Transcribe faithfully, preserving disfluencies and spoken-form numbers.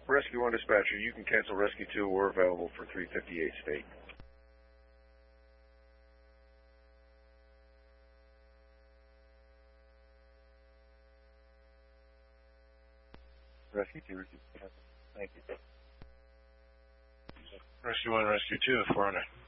Rescue one dispatcher, you can cancel Rescue two. We're available for three fifty-eight State. Rescue two, Rescue two. Thank you. Rescue one, Rescue two, four hundred.